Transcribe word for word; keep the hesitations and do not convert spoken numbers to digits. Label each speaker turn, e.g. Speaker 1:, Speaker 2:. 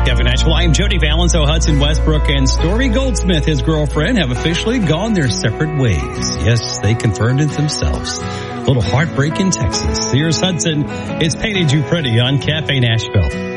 Speaker 1: Cafe Nashville. I am Jody Valens. So Hudson Westbrook and Stormy Goldsmith, his girlfriend, have officially gone their separate ways. Yes, they confirmed it themselves. A little heartbreak in Texas. Here's Hudson. It's Painted You Pretty on Cafe Nashville.